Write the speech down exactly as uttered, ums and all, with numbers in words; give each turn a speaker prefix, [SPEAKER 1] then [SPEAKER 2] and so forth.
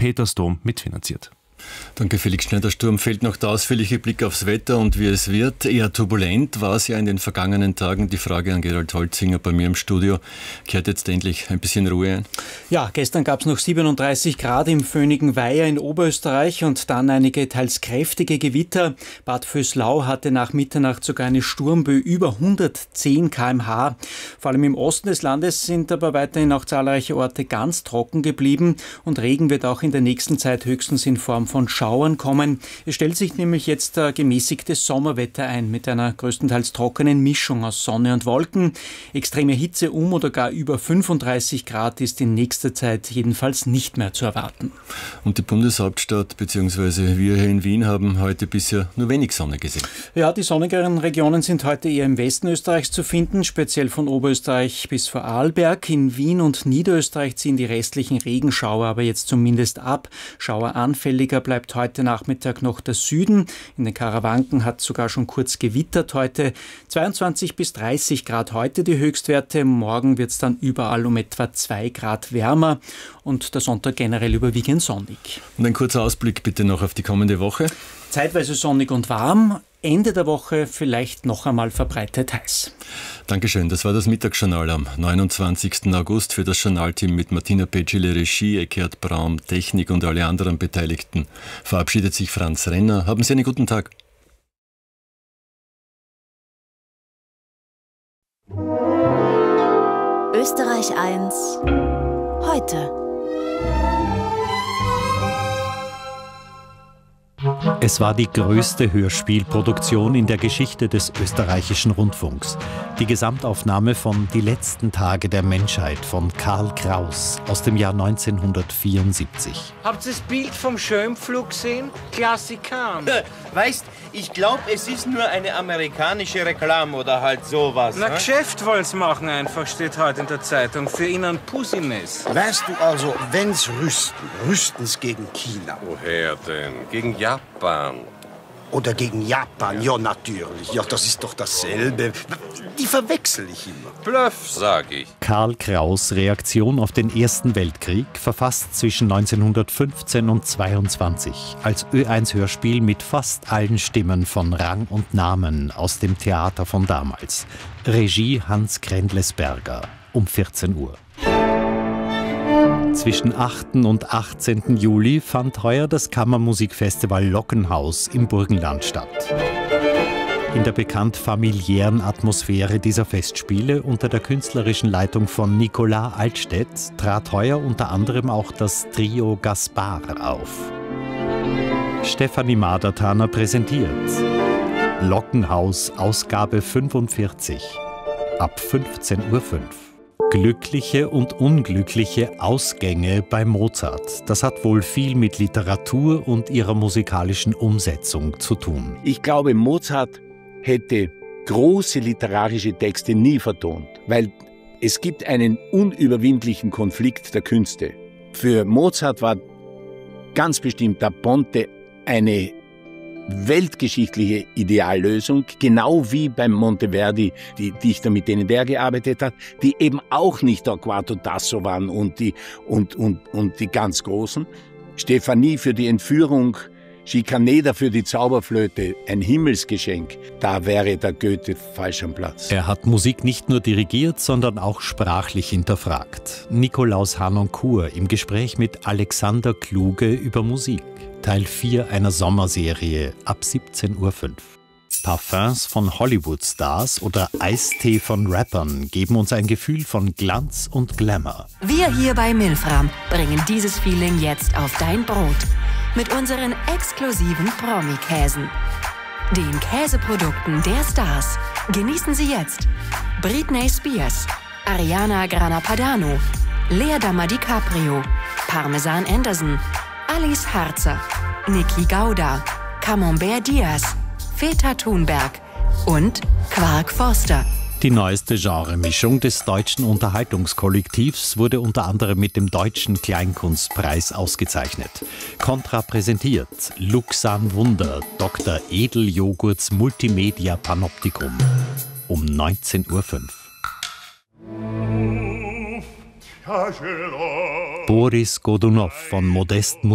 [SPEAKER 1] Petersdom mitfinanziert.
[SPEAKER 2] Danke, Felix Schneider. Sturm fällt noch der ausführliche Blick aufs Wetter und wie es wird. Eher turbulent war es ja in den vergangenen Tagen. Die Frage an Gerald Holzinger bei mir im Studio. Kehrt jetzt endlich ein bisschen Ruhe ein?
[SPEAKER 3] Ja, gestern gab es noch siebenunddreißig Grad im föhnigen Weiher in Oberösterreich und dann einige teils kräftige Gewitter. Bad Vöslau hatte nach Mitternacht sogar eine Sturmböe über hundertzehn Kilometer pro Stunde. Vor allem im Osten des Landes sind aber weiterhin auch zahlreiche Orte ganz trocken geblieben und Regen wird auch in der nächsten Zeit höchstens in Form von Schauern kommen. Es stellt sich nämlich jetzt äh, gemäßigtes Sommerwetter ein mit einer größtenteils trockenen Mischung aus Sonne und Wolken. Extreme Hitze um oder gar über fünfunddreißig Grad ist in nächster Zeit jedenfalls nicht mehr zu erwarten.
[SPEAKER 2] Und die Bundeshauptstadt bzw. wir hier in Wien haben heute bisher nur wenig Sonne gesehen.
[SPEAKER 3] Ja, die sonnigeren Regionen sind heute eher im Westen Österreichs zu finden, speziell von Oberösterreich bis Vorarlberg. In Wien und Niederösterreich ziehen die restlichen Regenschauer aber jetzt zumindest ab. Schaueranfälliger bleibt heute Nachmittag noch der Süden. In den Karawanken hat sogar schon kurz gewittert heute. zweiundzwanzig bis dreißig Grad heute die Höchstwerte. Morgen wird es dann überall um etwa zwei Grad wärmer und der Sonntag generell überwiegend sonnig.
[SPEAKER 2] Und ein kurzer Ausblick bitte noch auf die kommende Woche.
[SPEAKER 3] Zeitweise sonnig und warm. Ende der Woche vielleicht noch einmal verbreitet heiß.
[SPEAKER 2] Dankeschön, das war das Mittagsjournal am neunundzwanzigsten August für das Journalteam mit Martina Petschile, Regie, Eckhard Braum, Technik und alle anderen Beteiligten. Verabschiedet sich Franz Renner. Haben Sie einen guten Tag.
[SPEAKER 4] Österreich eins heute.
[SPEAKER 5] Es war die größte Hörspielproduktion in der Geschichte des österreichischen Rundfunks. Die Gesamtaufnahme von Die letzten Tage der Menschheit von Karl Kraus aus dem Jahr neunzehnhundertvierundsiebzig.
[SPEAKER 6] Habt ihr das Bild vom Schönpflug gesehen? Klassiker.
[SPEAKER 7] Weißt, ich glaube, es ist nur eine amerikanische Reklame oder halt sowas.
[SPEAKER 6] Na,
[SPEAKER 7] ne?
[SPEAKER 6] Geschäft wollt's machen einfach, steht heute in der Zeitung. Für ihn ein Pussimes.
[SPEAKER 8] Weißt du also, wenn's rüsten, rüsten's gegen China.
[SPEAKER 9] Woher denn? Gegen Japan.
[SPEAKER 8] Oder gegen Japan, ja. ja natürlich. Ja, das ist doch dasselbe. Die verwechsel ich immer.
[SPEAKER 9] Bluff, sag ich.
[SPEAKER 5] Karl Kraus' Reaktion auf den Ersten Weltkrieg, verfasst zwischen neunzehnhundertfünfzehn und zweiundzwanzig, als Ö eins Hörspiel mit fast allen Stimmen von Rang und Namen aus dem Theater von damals. Regie Hans Grendlesberger, um vierzehn Uhr. Zwischen achten und achtzehnten Juli fand heuer das Kammermusikfestival Lockenhaus im Burgenland statt. In der bekannt familiären Atmosphäre dieser Festspiele unter der künstlerischen Leitung von Nicolas Altstedt trat heuer unter anderem auch das Trio Gaspar auf. Stefanie Madertaner präsentiert Lockenhaus, Ausgabe fünfundvierzig, ab fünfzehn Uhr fünf. Glückliche und unglückliche Ausgänge bei Mozart. Das hat wohl viel mit Literatur und ihrer musikalischen Umsetzung zu tun.
[SPEAKER 10] Ich glaube, Mozart hätte große literarische Texte nie vertont, weil es gibt einen unüberwindlichen Konflikt der Künste. Für Mozart war ganz bestimmt Da Ponte eine weltgeschichtliche Ideallösung, genau wie beim Monteverdi, die Dichter, mit denen der gearbeitet hat, die eben auch nicht der Quarto Tasso waren und die, und, und, und die ganz Großen. Stefanie für die Entführung, Schikaneder für die Zauberflöte, ein Himmelsgeschenk. Da wäre der Goethe falsch am Platz.
[SPEAKER 5] Er hat Musik nicht nur dirigiert, sondern auch sprachlich hinterfragt. Nikolaus Harnoncourt im Gespräch mit Alexander Kluge über Musik. Teil vier einer Sommerserie ab siebzehn Uhr fünf. Parfums von Hollywood-Stars oder Eistee von Rappern geben uns ein Gefühl von Glanz und Glamour.
[SPEAKER 4] Wir hier bei Milfram bringen dieses Feeling jetzt auf dein Brot. Mit unseren exklusiven Promi-Käsen. Den Käseprodukten der Stars. Genießen Sie jetzt Britney Spears, Ariana Grana Padano, Leerdammer DiCaprio, Parmesan Anderson, Alice Harzer, Niki Gauda, Camembert Diaz, Feta Thunberg und Quark Forster.
[SPEAKER 5] Die neueste Genremischung des deutschen Unterhaltungskollektivs wurde unter anderem mit dem Deutschen Kleinkunstpreis ausgezeichnet. Kontra präsentiert Luxan Wunder, Doktor Edeljoghurts Multimedia Panoptikum um neunzehn Uhr fünf. Boris Godunov von Modest